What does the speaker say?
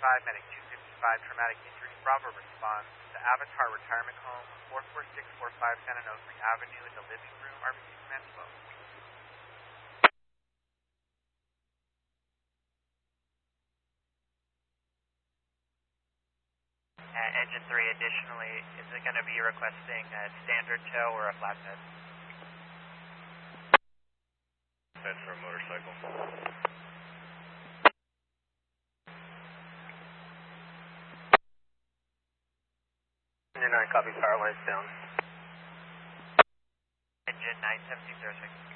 medic 255, traumatic injury. Bravo responds to Avatar Retirement Home, 44645 San Onofre Avenue in the living room. RBC command flow. Engine 3, additionally, is it going to be requesting a standard tow or a flatbed? That's for a motorcycle. Engine 9, copy, power lines down. Engine 9, 1706.